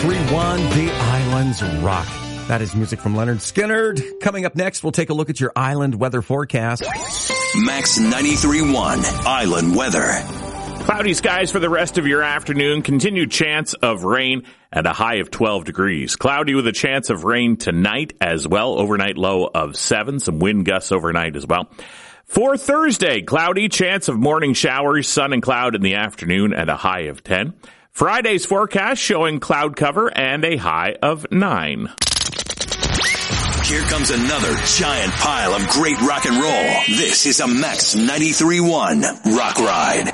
3-1, The Islands Rock. That is music from Leonard Skinner. Coming up next, we'll take a look at your island weather forecast. Max 93.1 Island Weather. Cloudy skies for the rest of your afternoon. Continued chance of rain and a high of 12 degrees. Cloudy with a chance of rain tonight as well. Overnight low of 7. Some wind gusts overnight as well. For Thursday, cloudy, chance of morning showers, sun and cloud in the afternoon and a high of 10. Friday's forecast showing cloud cover and a high of 9. Here comes another giant pile of great rock and roll. This is a Max 93.1 Rock Ride.